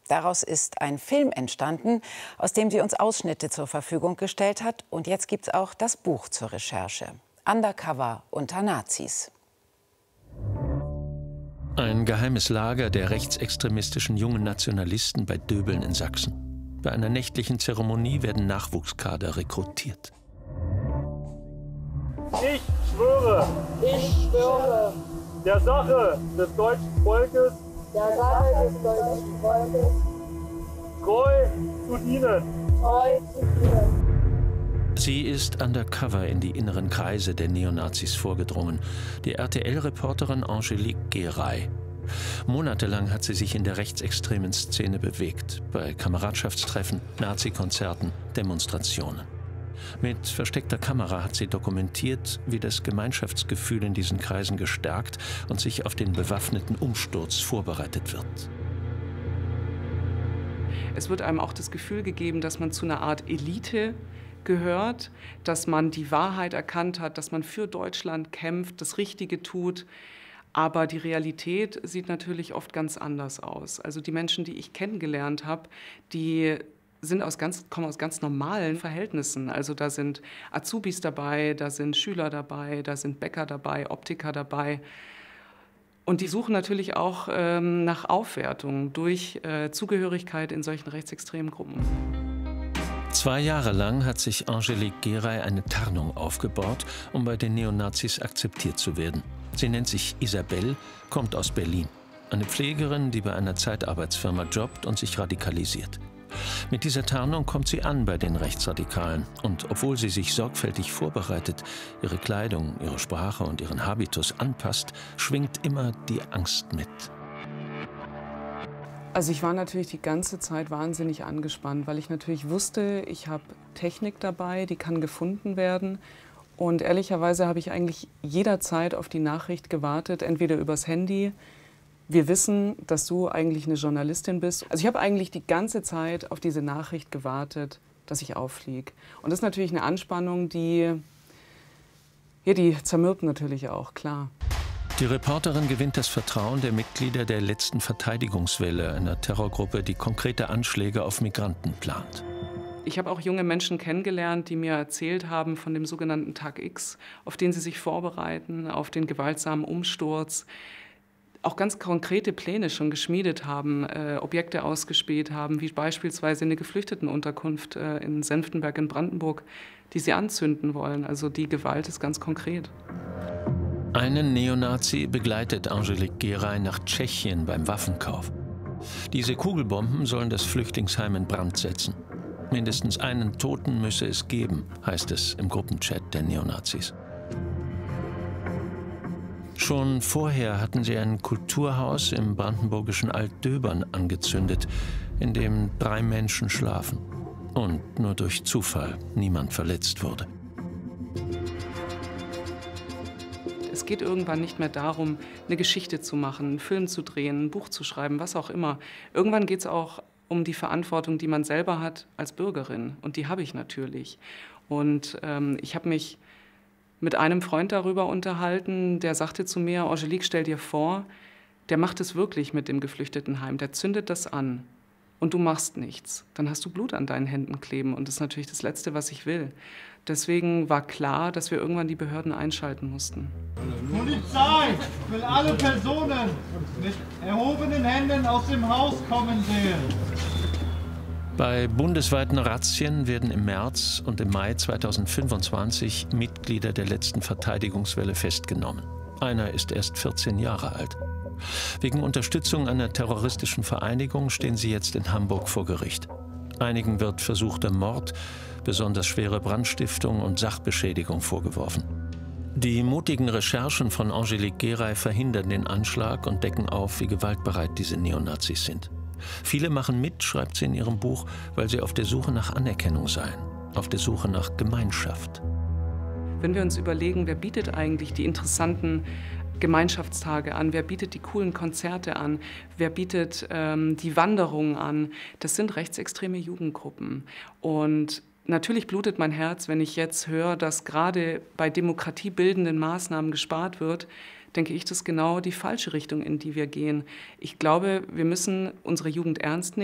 Daraus ist ein Film entstanden, aus dem sie uns Ausschnitte zur Verfügung gestellt hat. Und jetzt gibt es auch das Buch zur Recherche. Undercover unter Nazis. Ein geheimes Lager der rechtsextremistischen jungen Nationalisten bei Döbeln in Sachsen. Bei einer nächtlichen Zeremonie werden Nachwuchskader rekrutiert. Ich schwöre der Sache des deutschen Volkes treu zu dienen. Sie ist undercover in die inneren Kreise der Neonazis vorgedrungen. Die RTL-Reporterin Angelique Geray. Monatelang hat sie sich in der rechtsextremen Szene bewegt. Bei Kameradschaftstreffen, Nazi-Konzerten, Demonstrationen. Mit versteckter Kamera hat sie dokumentiert, wie das Gemeinschaftsgefühl in diesen Kreisen gestärkt und sich auf den bewaffneten Umsturz vorbereitet wird. Es wird einem auch das Gefühl gegeben, dass man zu einer Art Elite gehört, dass man die Wahrheit erkannt hat, dass man für Deutschland kämpft, das Richtige tut. Aber die Realität sieht natürlich oft ganz anders aus. Also die Menschen, die ich kennengelernt habe, die kommen aus ganz normalen Verhältnissen. Also da sind Azubis dabei, da sind Schüler dabei, da sind Bäcker dabei, Optiker dabei. Und die suchen natürlich auch nach Aufwertung durch Zugehörigkeit in solchen rechtsextremen Gruppen. 2 Jahre lang hat sich Angelique Geray eine Tarnung aufgebaut, um bei den Neonazis akzeptiert zu werden. Sie nennt sich Isabelle, kommt aus Berlin. Eine Pflegerin, die bei einer Zeitarbeitsfirma jobbt und sich radikalisiert. Mit dieser Tarnung kommt sie an bei den Rechtsradikalen. Und obwohl sie sich sorgfältig vorbereitet, ihre Kleidung, ihre Sprache und ihren Habitus anpasst, schwingt immer die Angst mit. Also ich war natürlich die ganze Zeit wahnsinnig angespannt, weil ich natürlich wusste, ich habe Technik dabei, die kann gefunden werden. Und ehrlicherweise habe ich eigentlich jederzeit auf die Nachricht gewartet, entweder übers Handy. Wir wissen, dass du eigentlich eine Journalistin bist. Also ich habe eigentlich die ganze Zeit auf diese Nachricht gewartet, dass ich auffliege. Und das ist natürlich eine Anspannung, die zermürbt natürlich auch, klar. Die Reporterin gewinnt das Vertrauen der Mitglieder der letzten Verteidigungswelle, einer Terrorgruppe, die konkrete Anschläge auf Migranten plant. Ich habe auch junge Menschen kennengelernt, die mir erzählt haben von dem sogenannten Tag X, auf den sie sich vorbereiten, auf den gewaltsamen Umsturz, auch ganz konkrete Pläne schon geschmiedet haben, Objekte ausgespäht haben, wie beispielsweise eine Geflüchtetenunterkunft in Senftenberg in Brandenburg, die sie anzünden wollen. Also die Gewalt ist ganz konkret. Einen Neonazi begleitet Angelique Geray nach Tschechien beim Waffenkauf. Diese Kugelbomben sollen das Flüchtlingsheim in Brand setzen. Mindestens einen Toten müsse es geben, heißt es im Gruppenchat der Neonazis. Schon vorher hatten sie ein Kulturhaus im brandenburgischen Altdöbern angezündet, in dem 3 Menschen schlafen. Und nur durch Zufall niemand verletzt wurde. Es geht irgendwann nicht mehr darum, eine Geschichte zu machen, einen Film zu drehen, ein Buch zu schreiben, was auch immer. Irgendwann geht es auch um die Verantwortung, die man selber hat als Bürgerin. Und die habe ich natürlich. Und ich habe mich mit einem Freund darüber unterhalten, der sagte zu mir, Angelique, stell dir vor, der macht es wirklich mit dem Geflüchtetenheim, der zündet das an und du machst nichts. Dann hast du Blut an deinen Händen kleben und das ist natürlich das Letzte, was ich will. Deswegen war klar, dass wir irgendwann die Behörden einschalten mussten. Polizei will alle Personen mit erhobenen Händen aus dem Haus kommen sehen. Bei bundesweiten Razzien werden im März und im Mai 2025 Mitglieder der letzten Verteidigungswelle festgenommen. Einer ist erst 14 Jahre alt. Wegen Unterstützung einer terroristischen Vereinigung stehen sie jetzt in Hamburg vor Gericht. Einigen wird versuchter Mord, besonders schwere Brandstiftung und Sachbeschädigung vorgeworfen. Die mutigen Recherchen von Angelique Geray verhindern den Anschlag und decken auf, wie gewaltbereit diese Neonazis sind. Viele machen mit, schreibt sie in ihrem Buch, weil sie auf der Suche nach Anerkennung seien, auf der Suche nach Gemeinschaft. Wenn wir uns überlegen, wer bietet eigentlich die interessanten Gemeinschaftstage an, wer bietet die coolen Konzerte an, wer bietet die Wanderungen an, das sind rechtsextreme Jugendgruppen. Und natürlich blutet mein Herz, wenn ich jetzt höre, dass gerade bei demokratiebildenden Maßnahmen gespart wird, denke ich, das ist genau die falsche Richtung, in die wir gehen. Ich glaube, wir müssen unsere Jugend ernst nehmen.